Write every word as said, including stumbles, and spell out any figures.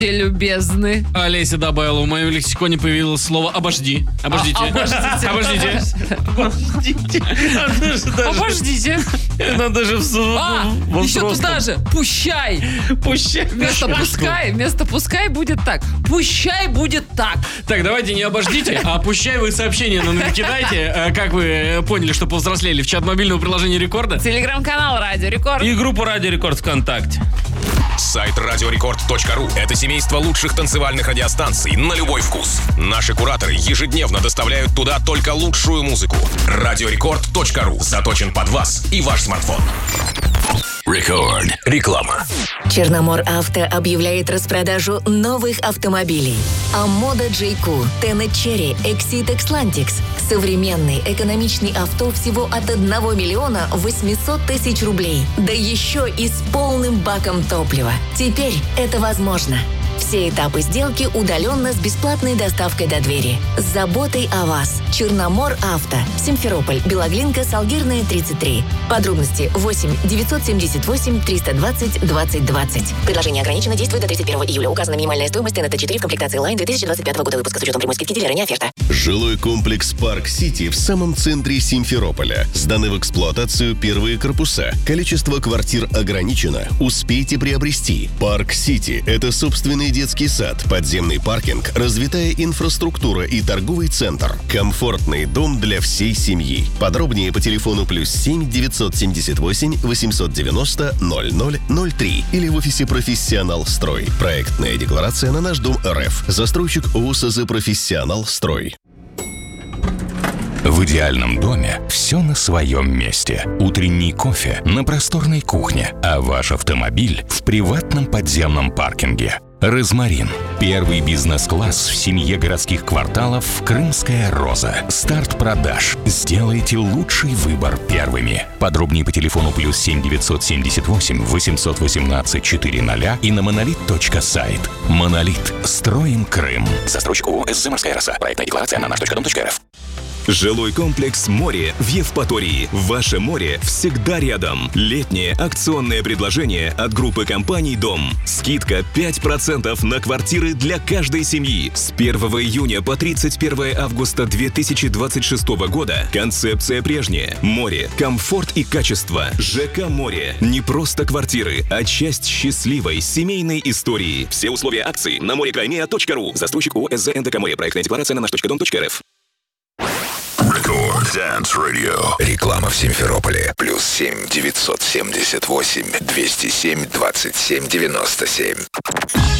любезны. Олеся добавила, в моем лексиконе появилось слово «обожди». Обождите. А, обождите. Обождите. Обождите. Надо же в А, еще туда же. Пущай. Пущай. Вместо пускай, вместо пускай будет так. Пущай будет так. Так, давайте не обождите, а пущай вы сообщение нам накидайте, как вы поняли, что повзрослели, в чат мобильного приложения Рекорда. Телеграм-канал Радио Рекорд. И группу Радио Рекорд ВКонтакте. Сайт радиорекорд точка ру – это семейство лучших танцевальных радиостанций на любой вкус. Наши кураторы ежедневно доставляют туда только лучшую музыку. радиорекорд точка ру заточен под вас и ваш смартфон. Рекорд. Реклама. Черномор Авто объявляет распродажу новых автомобилей. Амода джей кью, Tenet Cherry, Exit Xlantix. Современный, экономичный авто всего от одного миллиона восемьсот тысяч рублей. Да еще и с полным баком топлива. Теперь это возможно. Все этапы сделки удаленно с бесплатной доставкой до двери. С заботой о вас. Черномор Авто. Симферополь, Белоглинка, Салгирная, тридцать три. Подробности восемь девятьсот семьдесят восемь триста двадцать двадцать двадцать. Предложение ограничено, действует до тридцать первого июля. Указана минимальная стоимость Tenet четыре в комплектации Line две тысячи двадцать пятого года выпуска с учетом прямой скидки дилера, не оферта. Жилой комплекс Парк Сити в самом центре Симферополя. Сданы в эксплуатацию первые корпуса. Количество квартир ограничено. Успейте приобрести. Парк Сити – это собственный детский сад, подземный паркинг, развитая инфраструктура и торговый центр. Комфортный дом для всей семьи. Подробнее по телефону плюс семь девятьсот семьдесят восемь восемьсот девяносто ноль ноль ноль три или в офисе «Профессионал Строй». Проектная декларация на наш дом РФ. Застройщик ОСЗ «Профессионал Строй». В идеальном доме все на своем месте. Утренний кофе на просторной кухне, а ваш автомобиль в приватном подземном паркинге. «Розмарин» – первый бизнес-класс в семье городских кварталов «Крымская роза». Старт продаж. Сделайте лучший выбор первыми. Подробнее по телефону плюс семь девятьсот семьдесят восемь восемьсот восемнадцать четыреста и на монолит точка сайт. «Монолит». Строим Крым. Застройщик ООО «СЗ Морская роса». Проектная декларация на наш точка дом точка рф. Жилой комплекс «Море» в Евпатории. Ваше море всегда рядом. Летнее акционное предложение от группы компаний «Дом». Скидка пять процентов на квартиры для каждой семьи. С первого июня по тридцать первого августа две тысячи двадцать шестого года. Концепция прежняя. Море, комфорт и качество. ЖК «Море». Не просто квартиры, а часть счастливой семейной истории. Все условия акции на морекаймеа точка ру. Застройщик ООО «СЗ эн дэ ка Море». Проектная декларация на наш точка дом точка рф. Рекорд Dance Radio. Реклама в Симферополе. Плюс семь девятьсот семьдесят восемь двести семь двадцать семь девяносто семь.